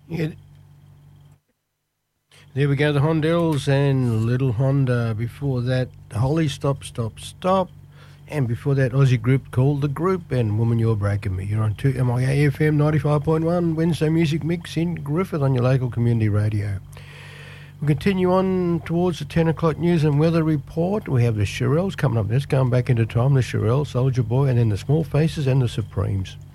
Yeah, there we go, the Hondells and Little Honda. Before that, Holly Stop, Stop, Stop. And before that, Aussie group called The Group and Woman You're Breaking Me. You're on 2MIA FM 95.1, Wednesday Music Mix in Griffith on your local community radio. We continue on towards the 10 o'clock news and weather report. We have the Shirelles coming up next, going back into time, the Shirelles, Soldier Boy, and then the Small Faces and the Supremes.